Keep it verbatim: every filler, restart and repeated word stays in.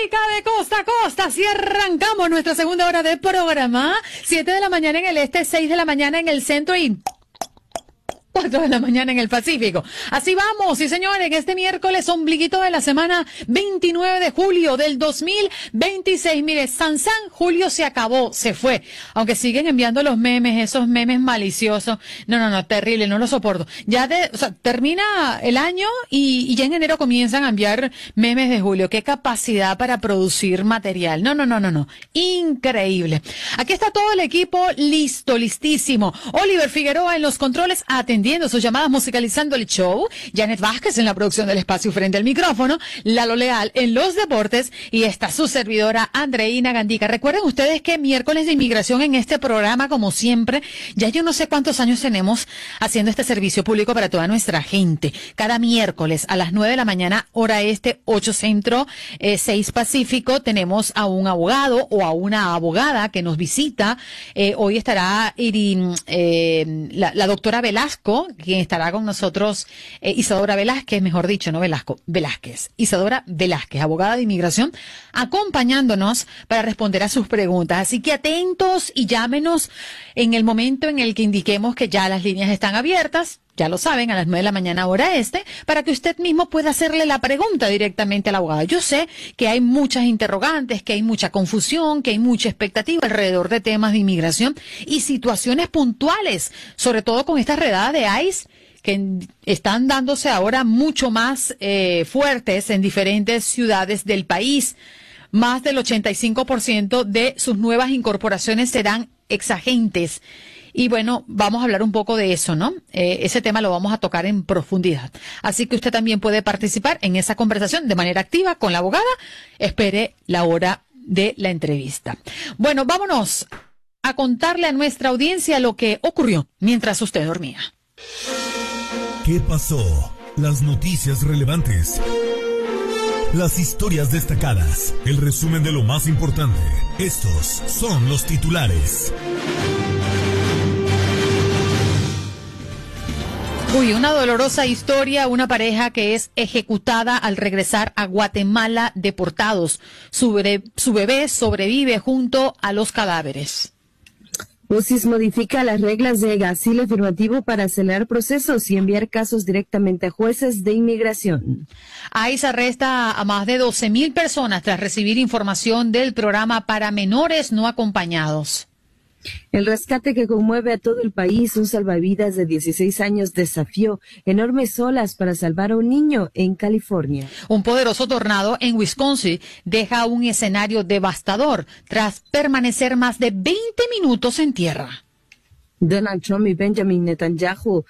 Rica de costa a costa, así arrancamos nuestra segunda hora de programa. Siete de la mañana en el este, seis de la mañana en el centro y cuatro de la mañana en el Pacífico. Así vamos, sí señores, este miércoles, ombliguito de la semana veintinueve de julio del dos mil veintiséis. Mire, San San, julio se acabó, se fue. Aunque siguen enviando los memes, esos memes maliciosos. No, no, no, terrible, no lo soporto. Ya de, o sea, termina el año y, y ya en enero comienzan a enviar memes de julio. Qué capacidad para producir material. No, no, no, no, no. Increíble. Aquí está todo el equipo listo, listísimo. Oliver Figueroa en los controles, atendiendo sus llamadas, musicalizando el show. Janet Vázquez en la producción del espacio frente al micrófono. Lalo Leal en los deportes. Y está su servidora Andreina Gandica. Recuerden ustedes que miércoles de inmigración en este programa, como siempre, ya yo no sé cuántos años tenemos haciendo este servicio público para toda nuestra gente. Cada miércoles a las nueve de la mañana, hora este, ocho centro, eh, seis pacífico, tenemos a un abogado o a una abogada que nos visita. Eh, hoy estará Irin, eh, la, la doctora Velasco, quien estará con nosotros, eh, Isadora Velázquez, mejor dicho, no Velasco, Velázquez, Isadora Velázquez, abogada de inmigración, acompañándonos para responder a sus preguntas. Así que atentos y llámenos en el momento en el que indiquemos que ya las líneas están abiertas. Ya lo saben, a las nueve de la mañana hora este, para que usted mismo pueda hacerle la pregunta directamente a la abogada. Yo sé que hay muchas interrogantes, que hay mucha confusión, que hay mucha expectativa alrededor de temas de inmigración y situaciones puntuales, sobre todo con estas redadas de ICE que están dándose ahora mucho más eh, fuertes en diferentes ciudades del país. Más del ochenta y cinco por ciento de sus nuevas incorporaciones serán exagentes. Y bueno, vamos a hablar un poco de eso, ¿no? Eh, ese tema lo vamos a tocar en profundidad. Así que usted también puede participar en esa conversación de manera activa con la abogada. Espere la hora de la entrevista. Bueno, vámonos a contarle a nuestra audiencia lo que ocurrió mientras usted dormía. ¿Qué pasó? Las noticias relevantes. Las historias destacadas. El resumen de lo más importante. Estos son los titulares. Uy, una dolorosa historia, una pareja que es ejecutada al regresar a Guatemala deportados. Su, bebé, su bebé sobrevive junto a los cadáveres. UCIS modifica las reglas de asilo afirmativo para acelerar procesos y enviar casos directamente a jueces de inmigración. ICE arresta a más de doce mil personas tras recibir información del programa para menores no acompañados. El rescate que conmueve a todo el país, un salvavidas de dieciséis años desafió enormes olas para salvar a un niño en California. Un poderoso tornado en Wisconsin deja un escenario devastador tras permanecer más de veinte minutos en tierra. Donald Trump y Benjamin Netanyahu